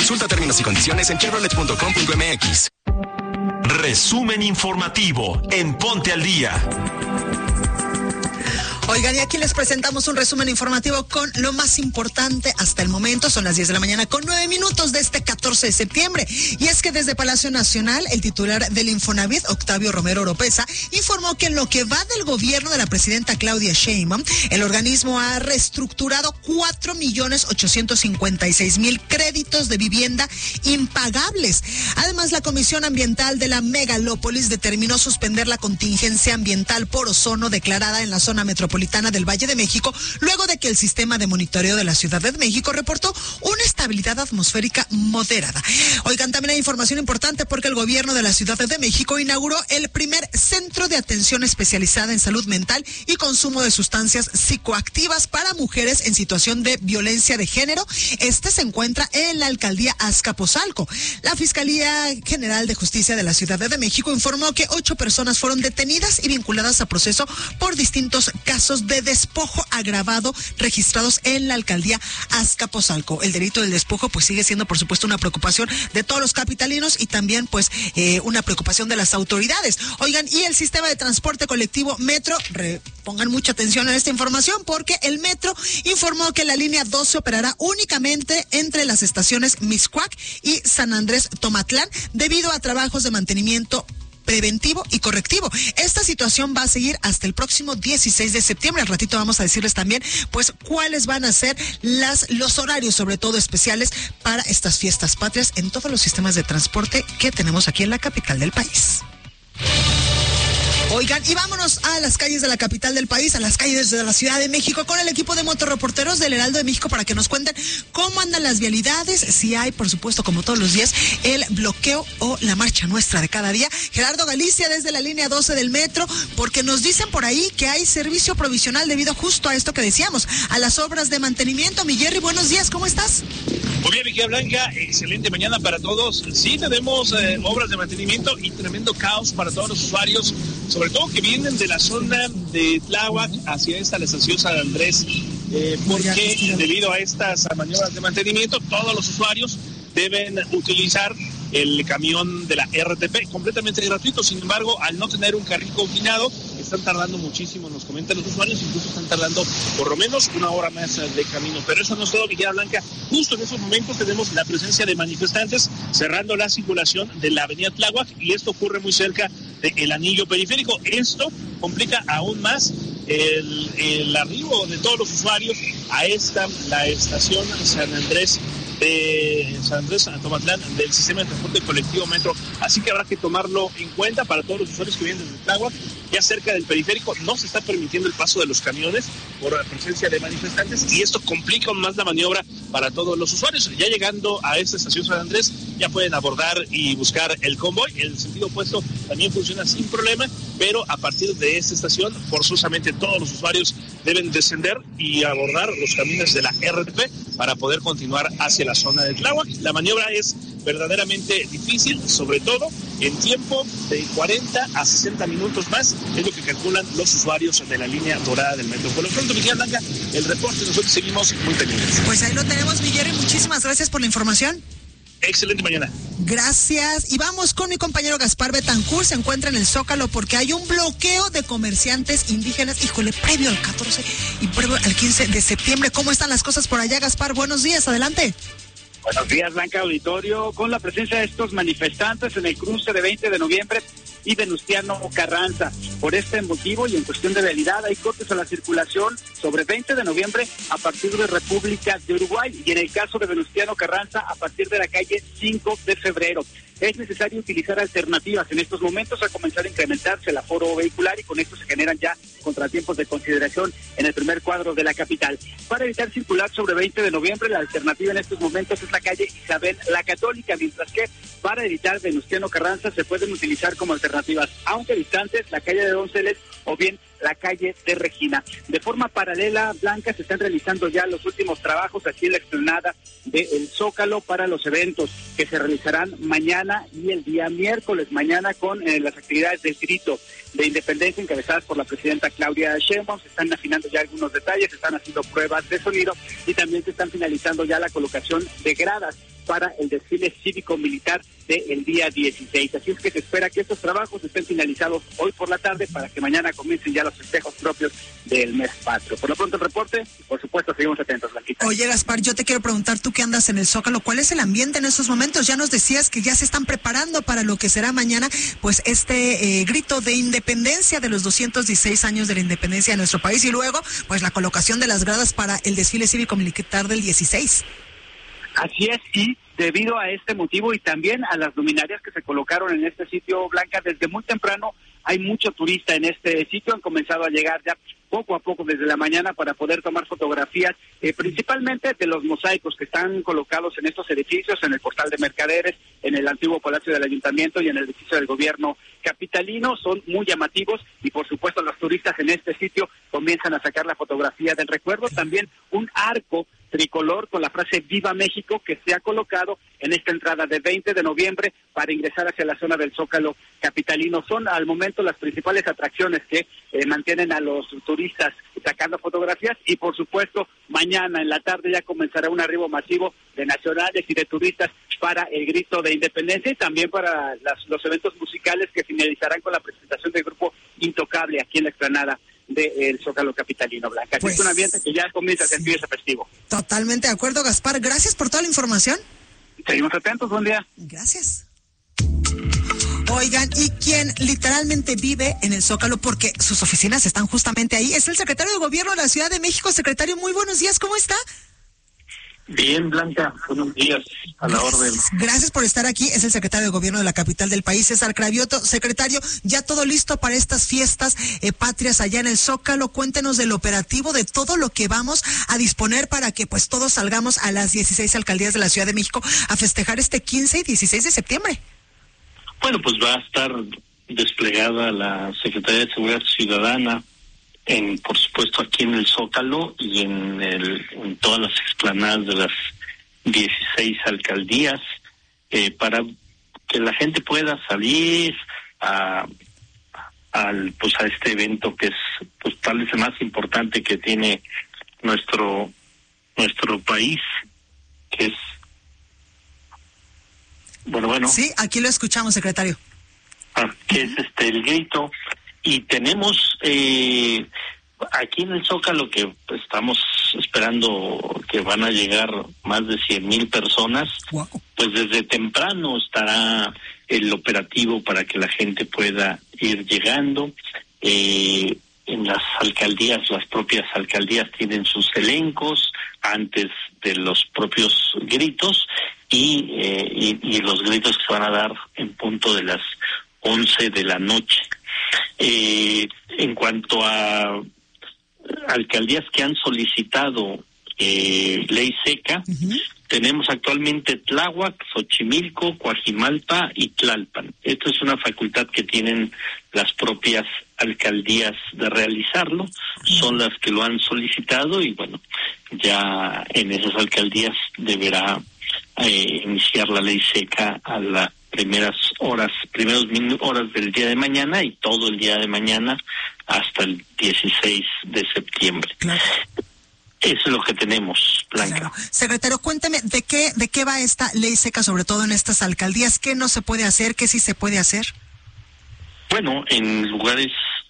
Consulta términos y condiciones en chevrolet.com.mx. Resumen informativo en Ponte al Día. Oigan, y aquí les presentamos un resumen informativo con lo más importante hasta el momento. Son las 10 de la mañana con 9 minutos de este 14 de septiembre. Y es que desde Palacio Nacional, el titular del Infonavit, Octavio Romero Oropesa, informó que en lo que va del gobierno de la presidenta Claudia Sheinbaum, el organismo ha reestructurado 4,856,000 créditos de vivienda impagables. Además, la Comisión Ambiental de la Megalópolis determinó suspender la contingencia ambiental por ozono declarada en la zona metropolitana del Valle de México, luego de que el sistema de monitoreo de la Ciudad de México reportó una estabilidad atmosférica moderada. Oigan, también hay información importante porque el gobierno de la Ciudad de México inauguró el primer centro de atención especializada en salud mental y consumo de sustancias psicoactivas para mujeres en situación de violencia de género. Este se encuentra en la alcaldía Azcapotzalco. La Fiscalía General de Justicia de la Ciudad de México informó que 8 personas fueron detenidas y vinculadas a proceso por distintos casos de despojo agravado registrados en la alcaldía Azcapotzalco. El delito del despojo pues sigue siendo por supuesto una preocupación de todos los capitalinos y también pues una preocupación de las autoridades. Oigan, y el sistema de transporte colectivo Metro, pongan mucha atención a esta información porque el Metro informó que la línea 12 operará únicamente entre las estaciones Mixcoac y San Andrés Tomatlán debido a trabajos de mantenimiento preventivo y correctivo. Esta situación va a seguir hasta el próximo 16 de septiembre. Al ratito vamos a decirles también, pues, cuáles van a ser los horarios, sobre todo especiales, para estas fiestas patrias en todos los sistemas de transporte que tenemos aquí en la capital del país. Oigan, y vámonos a las calles de la capital del país, a las calles de la Ciudad de México, con el equipo de motorreporteros del Heraldo de México para que nos cuenten cómo andan las vialidades, si hay, por supuesto, como todos los días, el bloqueo o la marcha nuestra de cada día. Gerardo Galicia desde la línea 12 del metro, porque nos dicen por ahí que hay servicio provisional debido justo a esto que decíamos, a las obras de mantenimiento. Mi Jerry, buenos días, ¿cómo estás? Muy bien, Vigía Blanca, excelente mañana para todos. Sí, tenemos obras de mantenimiento y tremendo caos para todos los usuarios, sobre todo que vienen de la zona de Tláhuac hacia la estación San Andrés, porque debido a estas maniobras de mantenimiento, todos los usuarios deben utilizar el camión de la RTP completamente gratuito. Sin embargo, al no tener un carril confinado, están tardando muchísimo, nos comentan los usuarios, incluso están tardando por lo menos una hora más de camino. Pero eso no es todo, Vigía Blanca. Justo en esos momentos tenemos la presencia de manifestantes cerrando la circulación de la avenida Tláhuac, y esto ocurre muy cerca del anillo periférico. Esto complica aún más el arribo de todos los usuarios a la estación San Andrés a Tomatlán del sistema de transporte colectivo Metro. Así que habrá que tomarlo en cuenta para todos los usuarios que vienen desde Tláhuac. Ya cerca del periférico no se está permitiendo el paso de los camiones por la presencia de manifestantes, y esto complica aún más la maniobra para todos los usuarios. Ya llegando a esta estación San Andrés, ya pueden abordar y buscar el convoy. El sentido opuesto también funciona sin problema, pero a partir de esta estación, forzosamente todos los usuarios deben descender y abordar los camiones de la RTP para poder continuar hacia la zona de Tláhuac. La maniobra es verdaderamente difícil, sobre todo en tiempo de 40 a 60 minutos más, es lo que calculan los usuarios de la línea dorada del metro. Por lo pronto, Vigía Blanca, el reporte, nosotros seguimos muy pendientes. Pues ahí lo tenemos, Miguel, y muchísimas gracias por la información. Excelente mañana. Gracias. Y vamos con mi compañero Gaspar Betancourt. Se encuentra en el Zócalo porque hay un bloqueo de comerciantes indígenas, híjole, previo al 14 y previo al 15 de septiembre. ¿Cómo están las cosas por allá, Gaspar? Buenos días, adelante. Buenos días, Blanca Auditorio. Con la presencia de estos manifestantes en el cruce de 20 de noviembre y Venustiano Carranza. Por este motivo y en cuestión de vialidad, hay cortes a la circulación sobre 20 de noviembre a partir de República de Uruguay, y en el caso de Venustiano Carranza a partir de la calle 5 de febrero. Es necesario utilizar alternativas. En estos momentos ha comenzado a incrementarse el aforo vehicular, y con esto se generan ya contratiempos de consideración en el primer cuadro de la capital. Para evitar circular sobre 20 de noviembre, la alternativa en estos momentos es la calle Isabel la Católica, mientras que para evitar Venustiano Carranza se pueden utilizar como alternativas, aunque distantes, la calle de Donceles o bien la calle de Regina. De forma paralela, Blanca, se están realizando ya los últimos trabajos aquí en la explanada del Zócalo para los eventos que se realizarán mañana y el día miércoles. Mañana con las actividades del grito de independencia encabezadas por la presidenta Claudia Sheinbaum. Se están afinando ya algunos detalles, se están haciendo pruebas de sonido y también se están finalizando ya la colocación de gradas para el desfile cívico-militar del día 16. Así es que se espera que estos trabajos estén finalizados hoy por la tarde para que mañana comiencen ya los festejos propios del mes patrio. Por lo pronto el reporte, y por supuesto seguimos atentos, Blanquita. Oye, Gaspar, yo te quiero preguntar, tú que andas en el Zócalo, ¿cuál es el ambiente en estos momentos? Ya nos decías que ya se están preparando para lo que será mañana, pues grito de independencia de los 216 años de la independencia de nuestro país y luego, pues la colocación de las gradas para el desfile cívico-militar del 16. Así es, y debido a este motivo y también a las luminarias que se colocaron en este sitio, Blanca, desde muy temprano hay mucho turista en este sitio, han comenzado a llegar ya poco a poco desde la mañana para poder tomar fotografías, principalmente de los mosaicos que están colocados en estos edificios, en el Portal de Mercaderes, en el antiguo Palacio del Ayuntamiento y en el edificio del Gobierno capitalino. Son muy llamativos y por supuesto los turistas en este sitio comienzan a sacar la fotografía del recuerdo. También un arco tricolor con la frase Viva México que se ha colocado en esta entrada de 20 de noviembre para ingresar hacia la zona del Zócalo capitalino. Son al momento las principales atracciones que mantienen a los turistas sacando fotografías y por supuesto mañana en la tarde ya comenzará un arribo masivo de nacionales y de turistas para el grito de independencia y también para los eventos musicales que finalizarán con la presentación del grupo Intocable aquí en la explanada del Zócalo capitalino, Blanca. Pues, es un ambiente que ya comienza a sentir ese festivo. Totalmente de acuerdo, Gaspar. Gracias por toda la información. Seguimos atentos, buen día. Gracias. Oigan, y quien literalmente vive en el Zócalo porque sus oficinas están justamente ahí es el secretario de Gobierno de la Ciudad de México. Secretario, muy buenos días, ¿cómo está? Bien, Blanca, buenos días, a la orden. Gracias por estar aquí, es el secretario de Gobierno de la capital del país, César Cravioto. Secretario, ya todo listo para estas fiestas patrias allá en el Zócalo. Cuéntenos del operativo, de todo lo que vamos a disponer para que pues todos salgamos a las 16 alcaldías de la Ciudad de México a festejar este 15 y 16 de septiembre. Bueno, pues va a estar desplegada la Secretaría de Seguridad Ciudadana, por supuesto aquí en el Zócalo y en todas las explanadas de las 16 alcaldías, para que la gente pueda salir a este evento que es pues tal vez el más importante que tiene nuestro país, que es bueno. Sí, aquí lo escuchamos, secretario. Que es el grito. Y tenemos aquí en el Zócalo que estamos esperando que van a llegar más de 100,000 personas. Wow. Pues desde temprano estará el operativo para que la gente pueda ir llegando. En las alcaldías, las propias alcaldías tienen sus elencos antes de los propios gritos y los gritos que se van a dar en punto de las 11 de la noche. En cuanto a alcaldías que han solicitado ley seca, tenemos actualmente Tláhuac, Xochimilco, Coajimalpa y Tlalpan. Esto es una facultad que tienen las propias alcaldías de realizarlo, son las que lo han solicitado y bueno, ya en esas alcaldías deberá iniciar la ley seca a las primeras horas del día de mañana y todo el día de mañana hasta el 16 de septiembre. Claro. Eso es lo que tenemos, Blanca. Claro. Secretario, cuénteme, ¿de qué va esta ley seca, sobre todo en estas alcaldías? ¿Qué no se puede hacer? ¿Qué sí se puede hacer? Bueno, en lugares,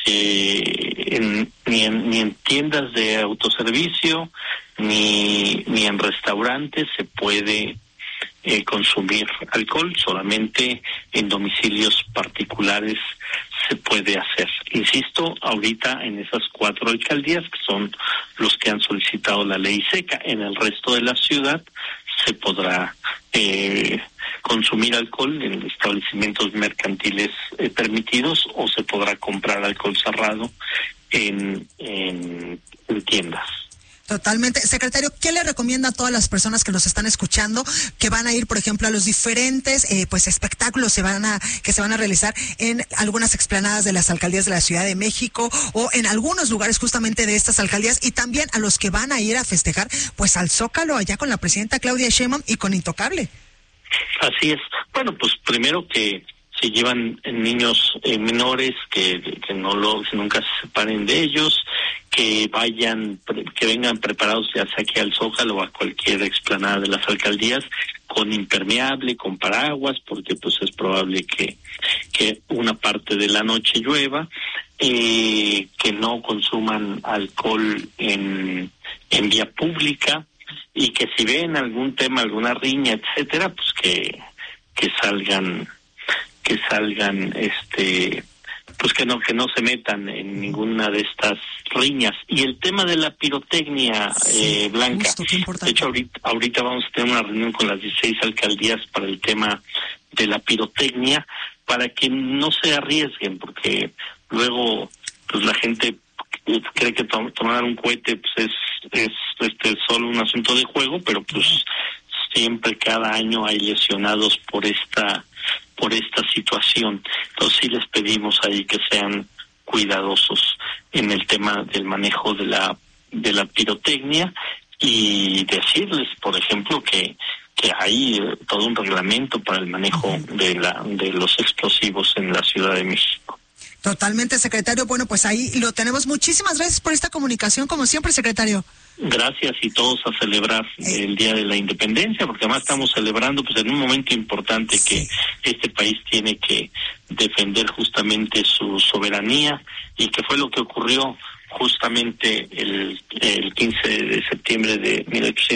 ni en tiendas de autoservicio, ni en restaurantes se puede consumir alcohol, solamente en domicilios particulares se puede hacer. Insisto, ahorita en esas 4 alcaldías que son los que han solicitado la ley seca, en el resto de la ciudad se podrá consumir alcohol en establecimientos mercantiles permitidos o se podrá comprar alcohol cerrado en tiendas. Totalmente. Secretario, ¿qué le recomienda a todas las personas que nos están escuchando que van a ir, por ejemplo, a los diferentes espectáculos que se van a realizar en algunas explanadas de las alcaldías de la Ciudad de México o en algunos lugares justamente de estas alcaldías y también a los que van a ir a festejar pues al Zócalo allá con la presidenta Claudia Sheinbaum y con Intocable? Así es. Bueno, pues primero que se llevan niños menores que nunca se separen de ellos, que vengan preparados ya sea aquí al Zócalo o a cualquier explanada de las alcaldías con impermeable, con paraguas, porque pues es probable que una parte de la noche llueva, que no consuman alcohol en vía pública, y que si ven algún tema, alguna riña, etcétera, pues que salgan, pues que no se metan en ninguna de estas riñas. Y el tema de la pirotecnia, Blanca, de hecho ahorita vamos a tener una reunión con las 16 alcaldías para el tema de la pirotecnia, para que no se arriesguen, porque luego pues la gente cree que tomar un cohete pues es solo un asunto de juego, pero pues siempre cada año hay lesionados por esta situación. Entonces sí les pedimos ahí que sean cuidadosos en el tema del manejo de la pirotecnia, y decirles, por ejemplo, que hay todo un reglamento para el manejo de los explosivos en la Ciudad de México. Totalmente, secretario. Bueno, pues ahí lo tenemos. Muchísimas gracias por esta comunicación, como siempre, secretario. Gracias, y todos a celebrar el Día de la Independencia, porque además estamos celebrando pues en un momento importante que este país tiene que defender justamente su soberanía, y que fue lo que ocurrió justamente el 15 de septiembre de 1800.